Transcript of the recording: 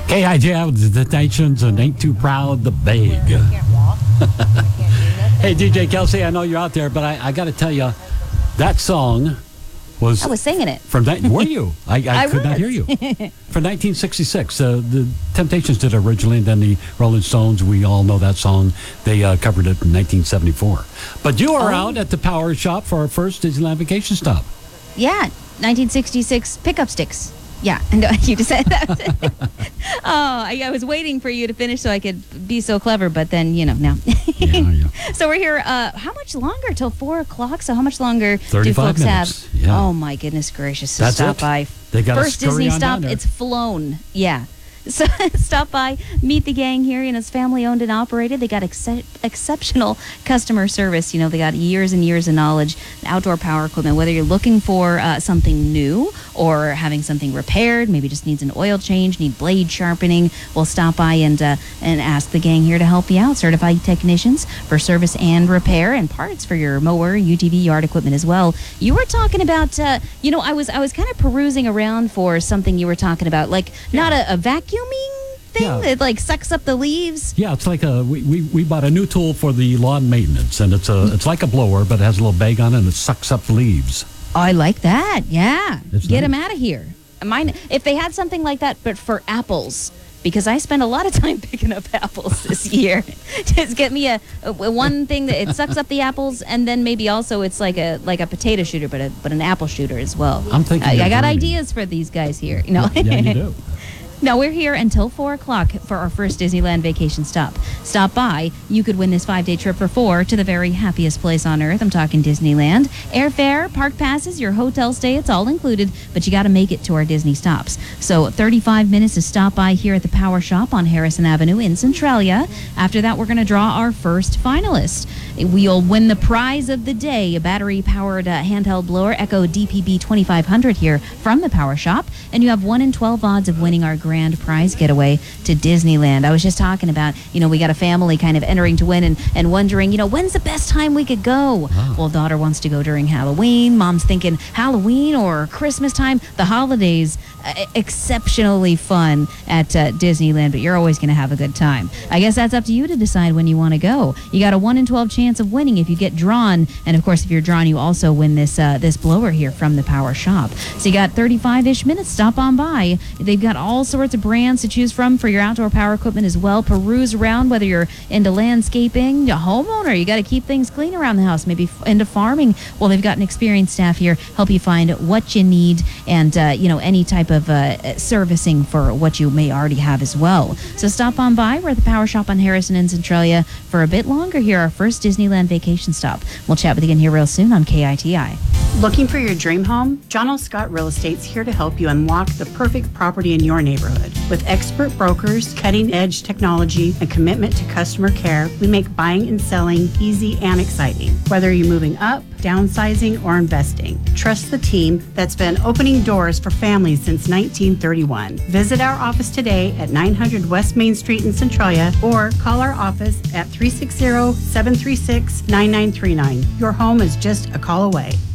KIJ with the Nations and Ain't Too Proud, the Big. Hey, DJ Kelsey, I know you're out there, but I got to tell you, that song was... I was singing it. Were you? I could not hear you. From 1966. The Temptations did it originally, and then the Rolling Stones, we all know that song. They covered it in 1974. But you were out at the Power Shop for our first Disneyland vacation stop. Yeah, 1966 pickup sticks. Yeah, no, you just said that. I was waiting for you to finish so I could be so clever, but then, no. Yeah. So we're here, how much longer? Till 4 o'clock? So how much longer do 35 folks minutes. have? Yeah. Oh, my goodness gracious. So That's stop it? by. They got First Disney stop, there. it's flown. Yeah. So stop by, meet the gang here. It's family owned and operated. They got exceptional customer service. They got years and years of knowledge, outdoor power equipment. Whether you're looking for something new or having something repaired, maybe just needs an oil change, need blade sharpening, we'll stop by and ask the gang here to help you out. Certified technicians for service and repair, and parts for your mower, UTV, yard equipment as well. You were talking about, I was kind of perusing around for something you were talking about, like not a vacuuming thing that like sucks up the leaves. Yeah, it's like we bought a new tool for the lawn maintenance, and it's like a blower, but it has a little bag on it and it sucks up the leaves. Oh, I like that. Yeah, get them nice. out of here. Mine, if they had something like that, but for apples. Because I spent a lot of time picking up apples this year. Just get me a one thing that it sucks up the apples, and then maybe also it's like a potato shooter, but an apple shooter as well. I'm thinking. I got ideas for these guys here. Yeah, you do. Now, we're here until 4 o'clock for our first Disneyland vacation stop. Stop by. You could win this 5-day trip for 4 to the very happiest place on earth. I'm talking Disneyland. Airfare, park passes, your hotel stay, it's all included, but you got to make it to our Disney stops. So 35 minutes to stop by here at the Power Shop on Harrison Avenue in Centralia. After that, we're going to draw our first finalist. We'll win the prize of the day, a battery-powered handheld blower, Echo DPB 2500 here from the Power Shop. And you have 1 in 12 odds of winning our grand prize getaway to Disneyland. I was just talking about, we got a family kind of entering to win and wondering, when's the best time we could go? Wow. Well, daughter wants to go during Halloween. Mom's thinking Halloween or Christmas time. The holidays, exceptionally fun at Disneyland, but you're always going to have a good time. I guess that's up to you to decide when you want to go. You got a 1 in 12 chance of winning if you get drawn, and of course, if you're drawn, you also win this blower here from the Power Shop. So you got 35-ish minutes. Stop on by. They've got all sorts of brands to choose from for your outdoor power equipment as well. Peruse around, whether you're into landscaping, a homeowner, you got to keep things clean around the house, maybe into farming. Well, they've got an experienced staff here help you find what you need and any type of servicing for what you may already have as well. So stop on by. We're at the Power Shop on Harrison in Centralia for a bit longer here, our first Disneyland vacation stop. We'll chat with you again here real soon on KITI. Looking for your dream home? John L. Scott Real Estate's here to help you unlock the perfect property in your neighborhood. With expert brokers, cutting-edge technology, and commitment to customer care, we make buying and selling easy and exciting. Whether you're moving up, downsizing, or investing, trust the team that's been opening doors for families since 1931. Visit our office today at 900 West Main Street in Centralia or call our office at 360-736-9939. Your home is just a call away.